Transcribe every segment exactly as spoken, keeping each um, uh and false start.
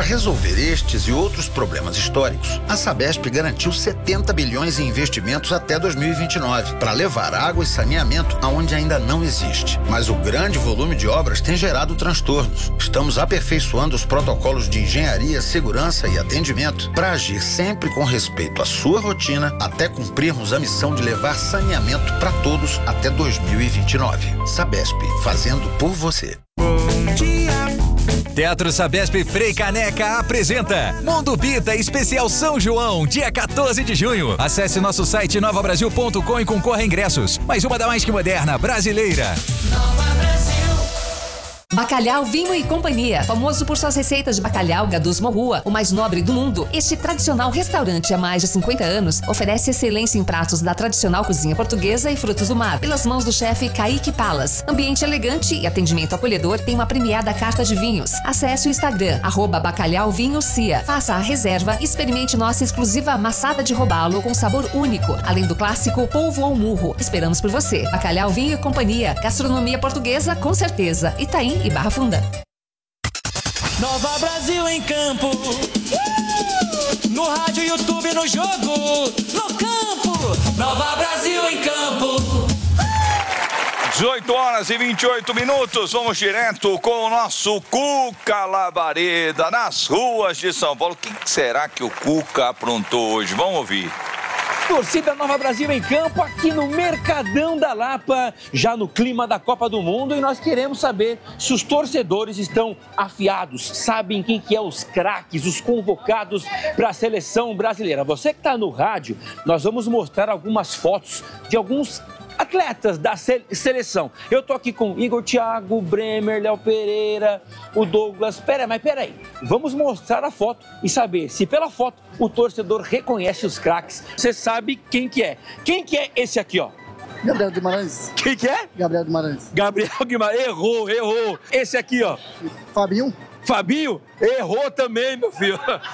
resolver estes e outros problemas históricos, a Sabesp garantiu setenta bilhões em investimentos até dois mil e vinte e nove, para levar água e saneamento aonde ainda não existe. Mas o grande volume de obras tem gerado transtornos. Estamos aperfeiçoando os protocolos de engenharia, segurança e atendimento para agir sempre com respeito à sua rotina, até cumprirmos a missão de levar saneamento para todos até dois mil e vinte e nove. Sabesp, fazendo por você. Bom dia. Teatro Sabesp Frei Caneca apresenta Mundo Bita Especial São João, dia quatorze de junho. Acesse nosso site nova brasil ponto com e concorra a ingressos. Mais uma da mais que moderna brasileira. Nova Brasil. Bacalhau Vinho e Companhia, famoso por suas receitas de bacalhau Gadus Morrua, o mais nobre do mundo. Este tradicional restaurante há mais de cinquenta anos oferece excelência em pratos da tradicional cozinha portuguesa e frutos do mar, pelas mãos do chefe Kaique Palas. Ambiente elegante e atendimento acolhedor, tem uma premiada carta de vinhos. Acesse o Instagram, arroba Bacalhau Vinho Cia. Faça a reserva e experimente nossa exclusiva amassada de robalo com sabor único, além do clássico polvo ao murro. Esperamos por você. Bacalhau Vinho e Companhia, gastronomia portuguesa com certeza. Itaim e Barra Funda. Nova Brasil em campo. Uh! No rádio, YouTube, no jogo, no campo. Nova Brasil em campo. dezoito horas e vinte e oito minutos, vamos direto com o nosso Cuca Labareda nas ruas de São Paulo. O que será que o Cuca aprontou hoje? Vamos ouvir. Torcida Nova Brasil em campo aqui no Mercadão da Lapa, já no clima da Copa do Mundo, e nós queremos saber se os torcedores estão afiados, sabem quem que é os craques, os convocados para a seleção brasileira. Você que está no rádio, nós vamos mostrar algumas fotos de alguns atletas da seleção. Eu tô aqui com Igor Thiago, Bremer, Léo Pereira, o Douglas. Pera, mas peraí, vamos mostrar a foto e saber se pela foto o torcedor reconhece os craques. Você sabe quem que é. Quem que é esse aqui, ó? Gabriel Guimarães. Quem que é? Gabriel Guimarães. Gabriel Guimarães, errou, errou. Esse aqui, ó. Fabinho. Fabinho, errou também, meu filho.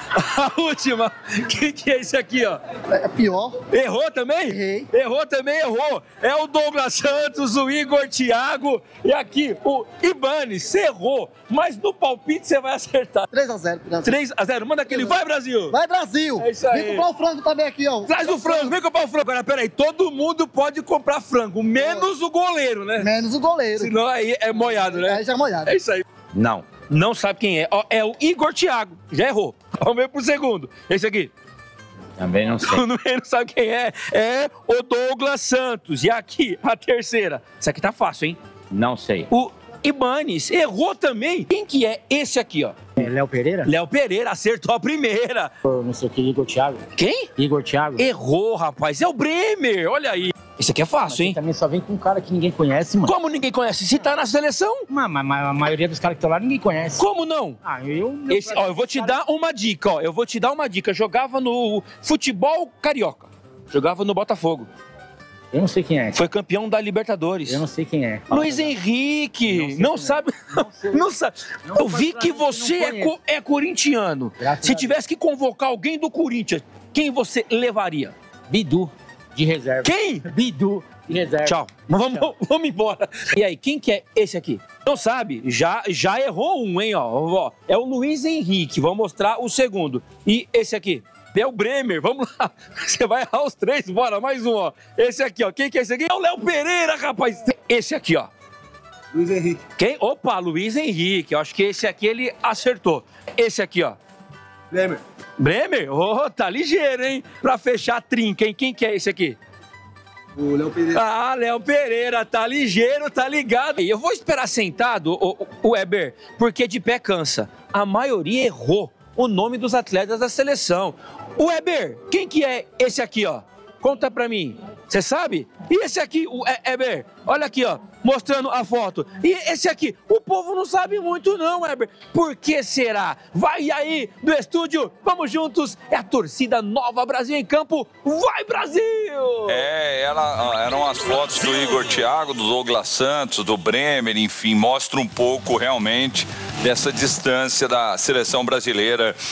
A última. Quem que é esse aqui, ó? É pior. Errou também? Errei. Errou também, errou. É o Douglas Santos, o Igor Thiago e aqui o Ibanes. Você errou, mas no palpite você vai acertar. três a zero. três a zero. Manda aquele vai, Brasil. Vai, Brasil. É isso aí. Vem comprar o frango também aqui, ó. Traz o frango, vem comprar o frango. Agora, peraí, todo mundo pode comprar frango, menos o goleiro, né? Menos o goleiro. Senão aí é moiado, né? Aí já é moiado. É isso aí. Não. Não sabe quem é. Ó, é o Igor Thiago. Já errou. Vamos ver pro segundo. Esse aqui. Também não sei. Também não sabe quem é. É o Douglas Santos. E aqui, a terceira. Isso aqui tá fácil, hein? Não sei. O Ibanes errou também. Quem que é esse aqui, ó? É Léo Pereira? Léo Pereira acertou a primeira. Não sei o que, Igor Thiago. Quem? Igor Thiago. Errou, rapaz. É o Bremer. Olha aí. Esse aqui é fácil, hein? Também só vem com um cara que ninguém conhece, mano. Como ninguém conhece? Se tá na seleção? Mas, mas, mas a maioria dos caras que estão lá ninguém conhece. Como não? Ah, eu... Esse, ó, eu vou te dar uma dica, ó. Eu vou te dar uma dica. Jogava no futebol carioca. Jogava no Botafogo. Eu não sei quem é. Foi campeão da Libertadores. Eu não sei quem é. Luiz Henrique. Não, não sabe? Não, sei. não sabe. Não, eu vi que você é, co é corintiano. Graças Se tivesse que convocar alguém do Corinthians, quem você levaria? Bidu, de reserva. Quem? Bidu. Reserva. Tchau. Vamos, vamos embora. E aí, quem que é esse aqui? Não sabe? Já, já errou um, hein? Ó, ó. É o Luiz Henrique. Vamos mostrar o segundo. E esse aqui? É o Bremer. Vamos lá. Você vai errar os três. Bora, mais um, ó. Esse aqui, ó. Quem que é esse aqui? É o Léo Pereira, rapaz. Esse aqui, ó. Luiz Henrique. Quem? Opa, Luiz Henrique. Eu acho que esse aqui ele acertou. Esse aqui, ó. Bremer. Bremer? Oh, tá ligeiro, hein? Pra fechar a trinca, hein? Quem que é esse aqui? O Léo Pereira. Ah, Léo Pereira, tá ligeiro, tá ligado. Eu vou esperar sentado, o, o Weber, porque de pé cansa. A maioria errou o nome dos atletas da seleção. O Weber, quem que é esse aqui, ó? Conta pra mim. Você sabe? E esse aqui, o Weber, olha aqui, ó, mostrando a foto. E esse aqui, o povo não sabe muito não, Weber. Por que será? Vai aí do estúdio, vamos juntos. É a torcida Nova Brasil em campo. Vai, Brasil! É, ela, eram as fotos do Igor Thiago, do Douglas Santos, do Bremer, enfim, mostra um pouco realmente dessa distância da seleção brasileira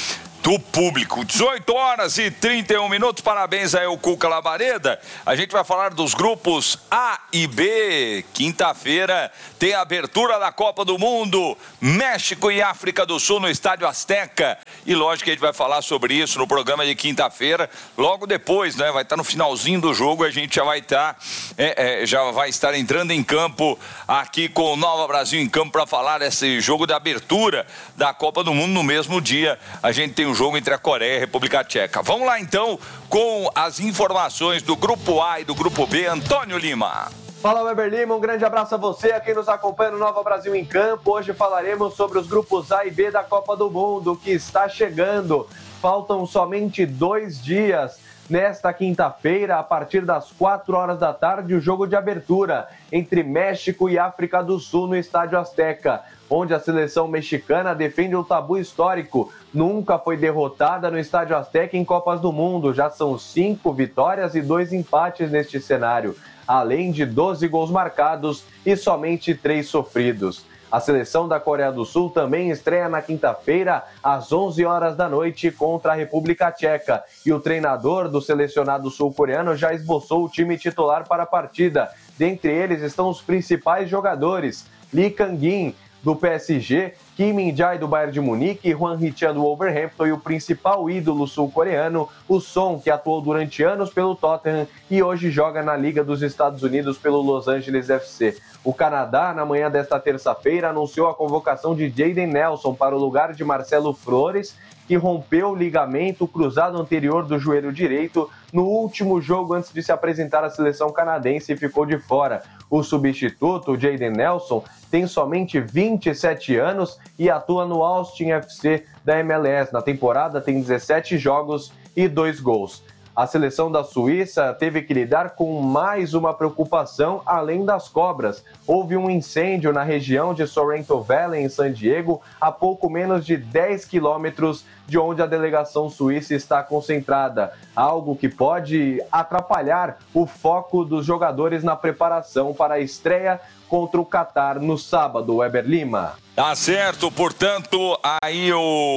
do público. dezoito horas e trinta e um minutos, parabéns aí ao Cuca Labareda. A gente vai falar dos grupos A e B. Quinta-feira tem a abertura da Copa do Mundo, México e África do Sul no Estádio Azteca. E lógico que a gente vai falar sobre isso no programa de quinta-feira, logo depois, né? Vai estar no finalzinho do jogo, a gente já vai estar, é, é, já vai estar entrando em campo aqui com o Nova Brasil em campo para falar desse jogo de abertura da Copa do Mundo. No mesmo dia, a gente tem um jogo entre a Coreia e a República Tcheca. Vamos lá então com as informações do Grupo A e do Grupo B. Antônio Lima. Fala, Weber Lima, um grande abraço a você, a quem nos acompanha no Nova Brasil em Campo. Hoje falaremos sobre os grupos A e B da Copa do Mundo, que está chegando. Faltam somente dois dias. Nesta quinta-feira, a partir das quatro horas da tarde, o jogo de abertura entre México e África do Sul no Estádio Azteca, onde a seleção mexicana defende o tabu histórico. Nunca foi derrotada no Estádio Azteca em Copas do Mundo. Já são cinco vitórias e dois empates neste cenário, além de doze gols marcados e somente três sofridos. A seleção da Coreia do Sul também estreia na quinta-feira, às onze horas da noite, contra a República Tcheca. E o treinador do selecionado sul-coreano já esboçou o time titular para a partida. Dentre eles estão os principais jogadores: Lee Kang-in, do P S G, Kim Min-jae, do Bayern de Munique, e Hwang Hee-chan, do Wolverhampton, e o principal ídolo sul-coreano, o Son, que atuou durante anos pelo Tottenham e hoje joga na Liga dos Estados Unidos pelo Los Angeles F C. O Canadá, na manhã desta terça-feira, anunciou a convocação de Jayden Nelson para o lugar de Marcelo Flores, que rompeu o ligamento cruzado anterior do joelho direito no último jogo antes de se apresentar à seleção canadense e ficou de fora. O substituto, Jayden Nelson, tem somente vinte e sete anos e atua no Austin F C da M L S. Na temporada tem dezessete jogos e dois gols. A seleção da Suíça teve que lidar com mais uma preocupação além das cobras. Houve um incêndio na região de Sorrento Valley, em San Diego, a pouco menos de dez quilômetros de onde a delegação suíça está concentrada. Algo que pode atrapalhar o foco dos jogadores na preparação para a estreia contra o Catar no sábado. Weber Lima. Tá certo, portanto, aí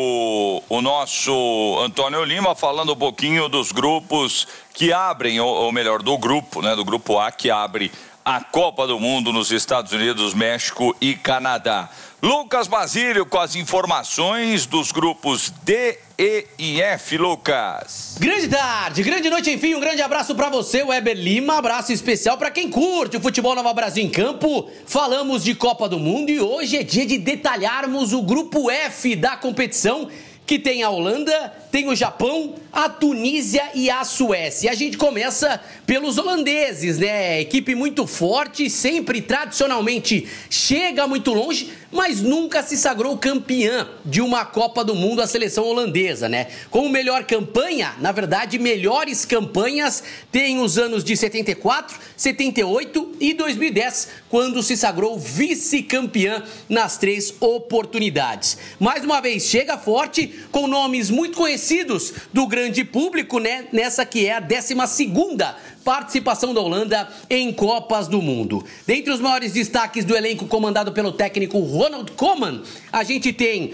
o, o nosso Antônio Lima falando um pouquinho dos grupos que abrem, ou, ou melhor, do grupo, né, do grupo A que abre a Copa do Mundo nos Estados Unidos, México e Canadá. Lucas Basílio com as informações dos grupos D, E e F, Lucas. Grande tarde, grande noite, enfim, um grande abraço pra você, Weber Lima, abraço especial pra quem curte o futebol Nova Brasil em Campo. Falamos de Copa do Mundo e hoje é dia de detalharmos o grupo F da competição, que tem a Holanda, tem o Japão, a Tunísia e a Suécia. E a gente começa pelos holandeses, né? Equipe muito forte, sempre tradicionalmente chega muito longe, mas nunca se sagrou campeã de uma Copa do Mundo, a seleção holandesa, né? Como melhor campanha, na verdade, melhores campanhas tem os anos de setenta e quatro, setenta e oito e dois mil e dez, quando se sagrou vice-campeã nas três oportunidades. Mais uma vez, chega forte, com nomes muito conhecidos do grande público, né? Nessa que é a décima segunda participação da Holanda em Copas do Mundo. Dentre os maiores destaques do elenco comandado pelo técnico Ronald Koeman, a gente tem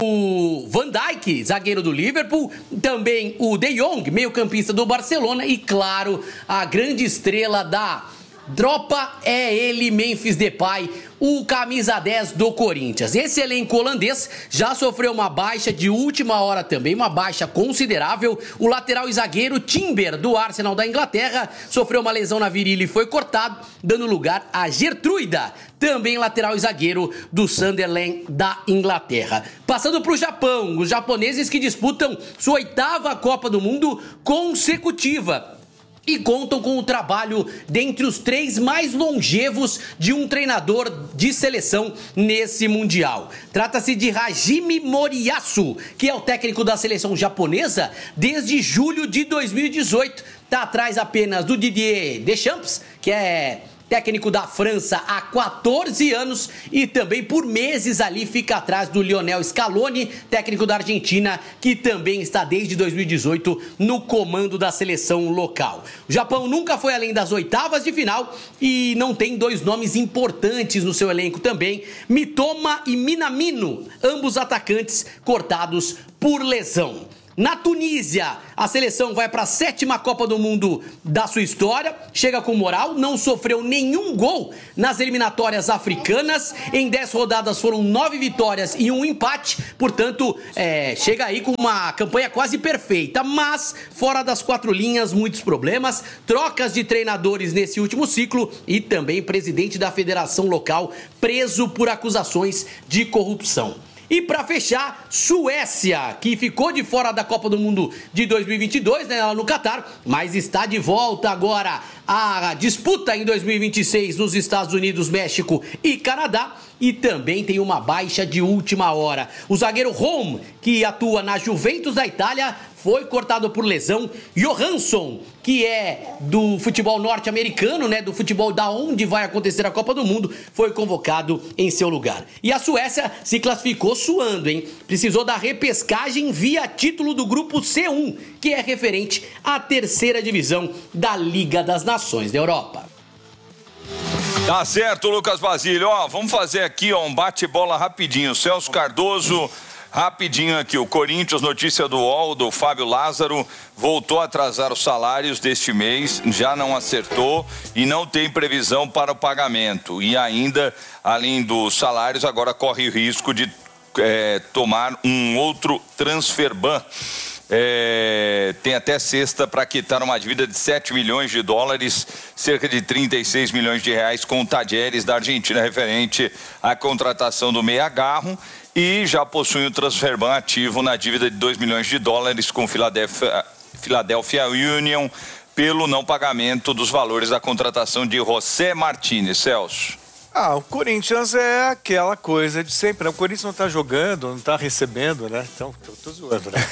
o Van Dijk, zagueiro do Liverpool, também o De Jong, meio-campista do Barcelona e, claro, a grande estrela da Dropa é ele, Memphis Depay, o camisa dez do Corinthians. Esse elenco holandês já sofreu uma baixa de última hora também, uma baixa considerável. O lateral e zagueiro Timber, do Arsenal da Inglaterra, sofreu uma lesão na virilha e foi cortado, dando lugar a Gertruida, também lateral e zagueiro do Sunderland da Inglaterra. Passando para o Japão, os japoneses que disputam sua oitava Copa do Mundo consecutiva e contam com o trabalho dentre os três mais longevos de um treinador de seleção nesse Mundial. Trata-se de Hajime Moriyasu, que é o técnico da seleção japonesa desde julho de dois mil e dezoito. Está atrás apenas do Didier Deschamps, que é técnico da França há quatorze anos, e também por meses ali fica atrás do Lionel Scaloni, técnico da Argentina, que também está desde dois mil e dezoito no comando da seleção local. O Japão nunca foi além das oitavas de final e não tem dois nomes importantes no seu elenco também, Mitoma e Minamino, ambos atacantes cortados por lesão. Na Tunísia, a seleção vai para a sétima Copa do Mundo da sua história, chega com moral, não sofreu nenhum gol nas eliminatórias africanas. Em dez rodadas foram nove vitórias e um empate, portanto, é, chega aí com uma campanha quase perfeita. Mas, fora das quatro linhas, muitos problemas, trocas de treinadores nesse último ciclo e também presidente da federação local preso por acusações de corrupção. E para fechar, Suécia, que ficou de fora da Copa do Mundo de dois mil e vinte e dois, né, lá no Catar, mas está de volta agora à disputa em dois mil e vinte e seis nos Estados Unidos, México e Canadá. E também tem uma baixa de última hora. O zagueiro Holm, que atua na Juventus da Itália, foi cortado por lesão. Johansson, que é do futebol norte-americano, né, do futebol da onde vai acontecer a Copa do Mundo, foi convocado em seu lugar. E a Suécia se classificou suando, hein? Precisou da repescagem via título do grupo C um, que é referente à terceira divisão da Liga das Nações da Europa. Tá certo, Lucas Basílio. Ó, vamos fazer aqui ó, um bate-bola rapidinho. Celso Cardoso, rapidinho aqui. O Corinthians, notícia do U O L, do Fábio Lázaro, voltou a atrasar os salários deste mês, já não acertou e não tem previsão para o pagamento. E ainda, além dos salários, agora corre o risco de é, tomar um outro transferban. É, tem até sexta para quitar uma dívida de sete milhões de dólares, cerca de trinta e seis milhões de reais com o Tadieres da Argentina, referente à contratação do Meia Garro, e já possui um transferban ativo na dívida de dois milhões de dólares com Philadelphia, Philadelphia Union pelo não pagamento dos valores da contratação de José Martínez. Celso. Ah, o Corinthians é aquela coisa de sempre, né? O Corinthians não tá jogando, não tá recebendo, né? Então, tô, tô zoando, né?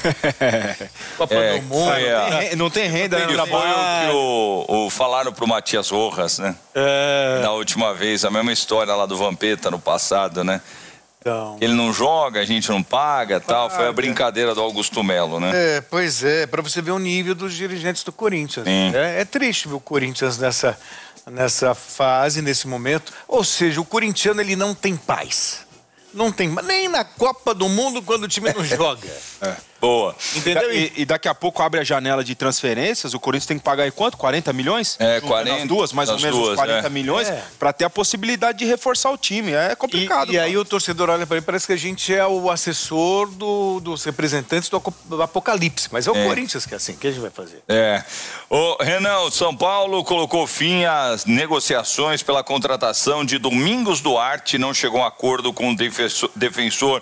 Copa É, do Mundo. é, Não tem renda, Ele não tem foi o trabalho. que o, o falaram pro Matias Rojas, né? É. Na última vez, a mesma história lá do Vampeta no passado, né? Então. Ele não joga, a gente não paga, tal. Foi a brincadeira do Augusto Melo, né? É, pois é, para você ver o nível dos dirigentes do Corinthians. É, é triste ver o Corinthians nessa, nessa fase, nesse momento. Ou seja, o corintiano ele não tem paz. Não tem, nem na Copa do Mundo quando o time não joga. É. Boa. Entendeu? E, e daqui a pouco abre a janela de transferências, o Corinthians tem que pagar aí quanto? quarenta milhões? É, quarenta. Nas duas, mais ou menos duas, uns quarenta é. milhões, É. para ter a possibilidade de reforçar o time. É complicado. E, e aí o torcedor olha para ele, parece que a gente é o assessor do, dos representantes do, do apocalipse. Mas é o É. Corinthians que é assim, o que a gente vai fazer? É. O Renan, o São Paulo colocou fim às negociações pela contratação de Domingos Duarte, não chegou a um acordo com o defensor, defensor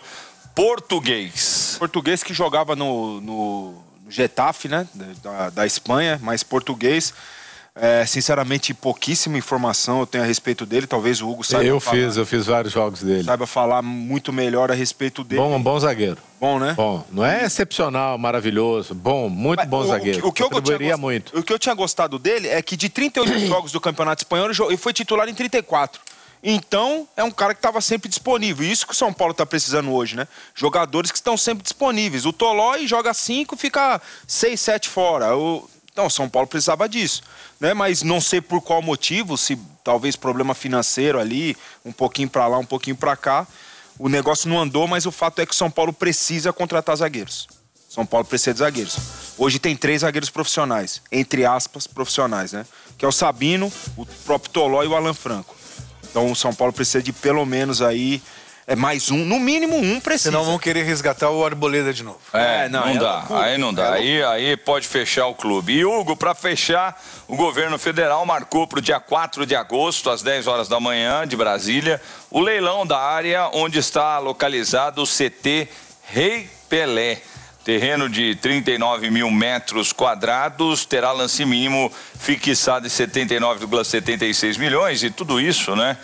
português. Português que jogava no, no, no Getafe, né? Da, da Espanha, mas português. É, sinceramente, pouquíssima informação eu tenho a respeito dele. Talvez o Hugo saiba Eu falar, fiz, eu fiz vários jogos dele. saiba falar muito melhor a respeito dele. Bom, bom zagueiro. Bom, né? Bom, não é excepcional, maravilhoso. Bom, muito Mas bom o- zagueiro. O que, eu tinha Contribuiria gost- muito. o que eu tinha gostado dele é que de trinta e oito jogos do Campeonato Espanhol, ele jo- ele foi titular em trinta e quatro. Então, é um cara que estava sempre disponível. Isso que o São Paulo está precisando hoje, né? Jogadores que estão sempre disponíveis. O Tolói joga cinco, fica seis, sete fora. O... Então, o São Paulo precisava disso, né? Mas não sei por qual motivo, se talvez problema financeiro ali, um pouquinho para lá, um pouquinho para cá. O negócio não andou, mas o fato é que o São Paulo precisa contratar zagueiros. São Paulo precisa de zagueiros. Hoje tem três zagueiros profissionais, entre aspas, profissionais, né? Que é o Sabino, o próprio Tolói e o Alan Franco. Então o São Paulo precisa de pelo menos aí é mais um, no mínimo um precisa. Senão vão querer resgatar o Arboleda de novo. É, É, não, não, é dá. loucura. Aí não dá. É aí, aí pode fechar o clube. E, Hugo, para fechar, o governo federal marcou para o dia quatro de agosto, às dez horas da manhã, de Brasília, o leilão da área onde está localizado o C T Rei Pelé. Terreno de trinta e nove mil metros quadrados, terá lance mínimo fixado em setenta e nove vírgula setenta e seis milhões, e tudo isso, né?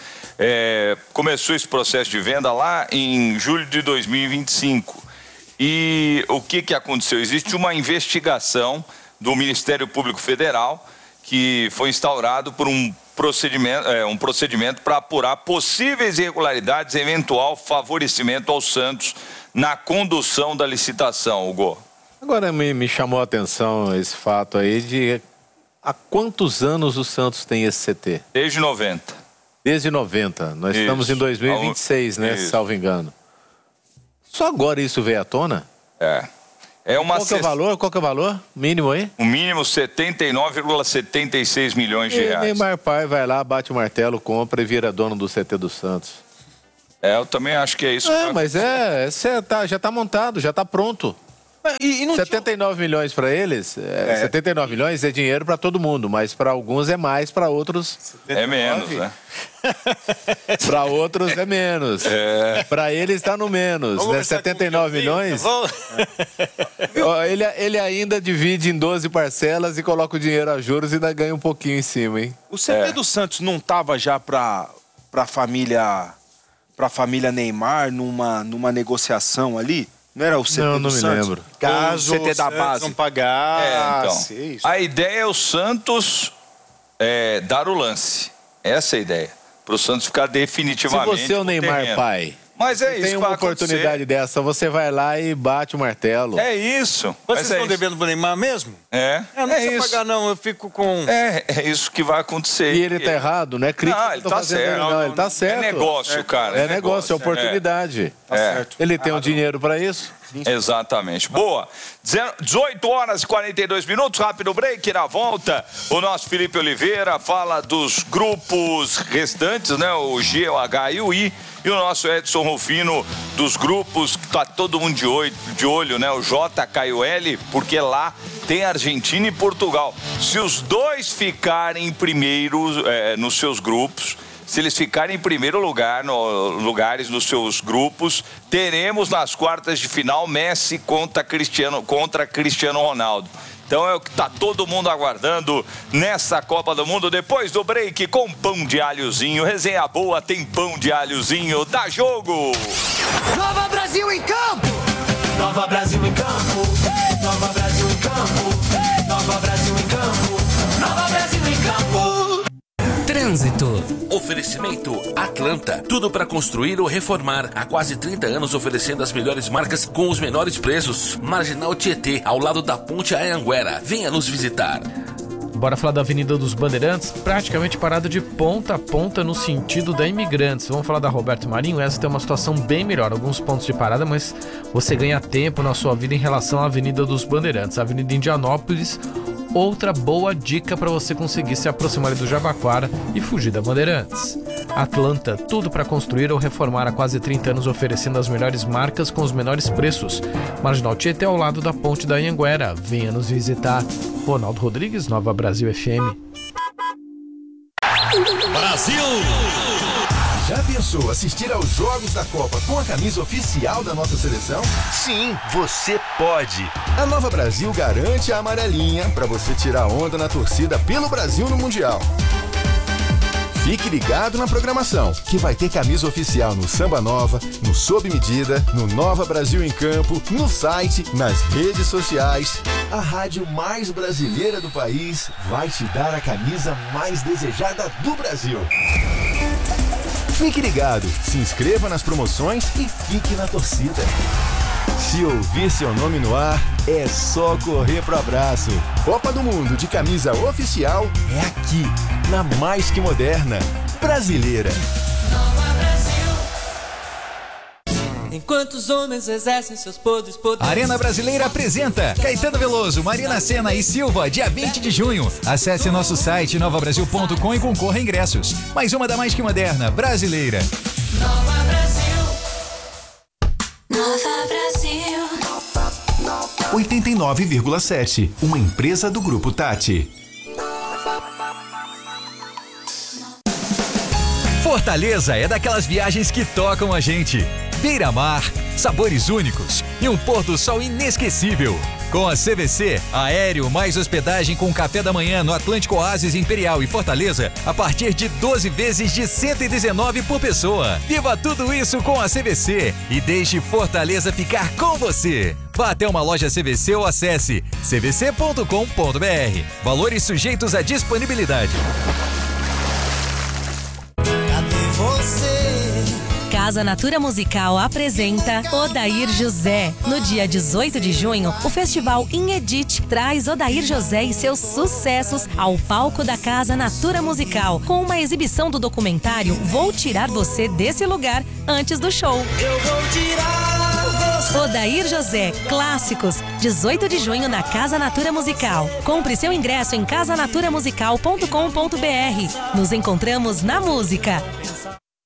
É, começou esse processo de venda lá em julho de dois mil e vinte e cinco. E o que que aconteceu? Existe uma investigação do Ministério Público Federal que foi instaurado por um procedimento, é, um procedimento para apurar possíveis irregularidades e eventual favorecimento aos Santos na condução da licitação, Hugo. Agora me, me chamou a atenção esse fato aí de há quantos anos o Santos tem esse C T? Desde noventa. Desde noventa. Nós Isso. estamos em dois mil e vinte e seis, né? Isso. Salvo engano. Só agora isso veio à tona? É. É uma Qual que é o valor? Qual que é o valor mínimo aí? O mínimo setenta e nove vírgula setenta e seis milhões de E reais. Neymar pai vai lá, bate o martelo, compra e vira dono do C T do Santos. É, eu também acho que é isso. É, mas é, cê tá, já tá montado, já tá pronto. E, e não setenta e nove milhões para eles, é, É. setenta e nove milhões é dinheiro para todo mundo, mas para alguns é mais, para outros É menos, né? para outros é menos. É. Para eles está no menos, né? setenta e nove milhões. Ó, ele, ele ainda divide em doze parcelas e coloca o dinheiro a juros e ainda ganha um pouquinho em cima, hein? O C T É. do Santos não tava já pra, pra família pra família Neymar numa, numa negociação ali? Não era o C T Não, do não me Santos? lembro. Caso o C T da Santos base. não pagar, É, então. isso. A ideia é o Santos é, dar o lance. Essa é a ideia. Para o Santos ficar Se definitivamente. você é o no Neymar terreno. pai, Mas é se isso tem que uma vai oportunidade acontecer. dessa, você vai lá e bate o martelo. É isso. Vocês Mas é estão isso. devendo pro Neymar mesmo? É, Eu não é precisa isso. pagar não, eu fico com... É, é isso que vai acontecer. E ele tá errado, não é crítica Não, que eu ele tô tá fazendo certo. dele, não, Não, ele tá certo. É negócio, cara. É negócio, é oportunidade. Tá certo. Ele tem o dinheiro para isso? Exatamente. Boa. dezoito horas e quarenta e dois minutos, rápido break. Na volta, o nosso Felipe Oliveira fala dos grupos restantes, né? O G, o H e o I. E o nosso Edson Rufino dos grupos, que tá todo mundo de olho, de olho, né? O J, K e o L, porque lá tem Argentina e Portugal. Se os dois ficarem primeiro é, nos seus grupos, se eles ficarem em primeiro lugar, no, lugares nos seus grupos, teremos nas quartas de final Messi contra Cristiano, contra Cristiano Ronaldo. Então é o que tá todo mundo aguardando nessa Copa do Mundo. Depois do break com pão de alhozinho. Resenha boa, tem pão de alhozinho. Dá jogo! Nova Brasil em campo! Nova Brasil em campo! Nova Brasil em campo! Nova Brasil em campo! Nova Brasil em campo! Trânsito. Oferecimento Atlanta. Tudo para construir ou reformar. Há quase trinta anos oferecendo as melhores marcas com os menores preços. Marginal Tietê, ao lado da Ponte Anhanguera. Venha nos visitar. Bora falar da Avenida dos Bandeirantes, praticamente parada de ponta a ponta no sentido da Imigrantes. Vamos falar da Roberto Marinho, essa tem uma situação bem melhor, alguns pontos de parada, mas você ganha tempo na sua vida em relação à Avenida dos Bandeirantes. A Avenida Indianópolis, outra boa dica para você conseguir se aproximar do Jabaquara e fugir da Bandeirantes. Atlanta, tudo para construir ou reformar há quase trinta anos, oferecendo as melhores marcas com os menores preços. Marginal Tietê ao lado da Ponte da Anhanguera. Venha nos visitar. Ronaldo Rodrigues, Nova Brasil F M. Brasil! Já pensou assistir aos Jogos da Copa com a camisa oficial da nossa seleção? Sim, você pode! A Nova Brasil garante a amarelinha para você tirar onda na torcida pelo Brasil no Mundial. Fique ligado na programação, que vai ter camisa oficial no Samba Nova, no Sob Medida, no Nova Brasil em Campo, no site, nas redes sociais. A rádio mais brasileira do país vai te dar a camisa mais desejada do Brasil. Fique ligado, se inscreva nas promoções e fique na torcida. Se ouvir seu nome no ar, é só correr pro abraço. Copa do Mundo de camisa oficial é aqui, na mais que moderna, brasileira. Enquanto os homens exercem seus poderes, poderes... Arena Brasileira apresenta Caetano Veloso, Marina Sena e Silva, dia vinte de junho. Acesse nosso site nova brasil ponto com e concorra a ingressos. Mais uma da mais que moderna, brasileira. Nova Brasil. Nova Brasil. oitenta e nove vírgula sete, uma empresa do Grupo Tati. Fortaleza é daquelas viagens que tocam a gente. Beira-mar, sabores únicos e um pôr do sol inesquecível. Com a C V C, aéreo mais hospedagem com café da manhã no Atlântico Oasis Imperial e Fortaleza, a partir de doze vezes de cento e dezenove por pessoa. Viva tudo isso com a C V C e deixe Fortaleza ficar com você. Vá até uma loja C V C ou acesse c v c ponto com ponto b r. Valores sujeitos à disponibilidade. Cadê você? Casa Natura Musical apresenta Odair José. No dia dezoito de junho, o festival Inedit traz Odair José e seus sucessos ao palco da Casa Natura Musical, com uma exibição do documentário Vou Tirar Você Desse Lugar antes do show. Eu vou tirar Odair José, Clássicos, dezoito de junho na Casa Natura Musical. Compre seu ingresso em casa natura musical ponto com ponto br. Nos encontramos na música.